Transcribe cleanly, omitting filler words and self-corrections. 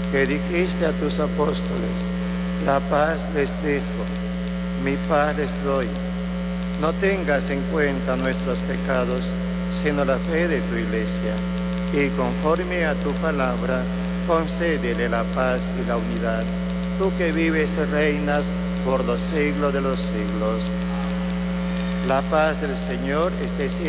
que dijiste a tus apóstoles: la paz les dejo, mi paz les doy. No tengas en cuenta nuestros pecados, sino la fe de tu Iglesia, y conforme a tu palabra, concédele la paz y la unidad, tú que vives y reinas por los siglos de los siglos. La paz del Señor esté siempre